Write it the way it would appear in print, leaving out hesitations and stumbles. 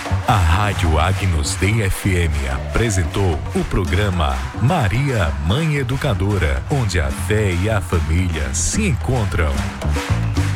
A Rádio Agnus Dei FM apresentou o programa Maria, Mãe Educadora, onde a fé e a família se encontram.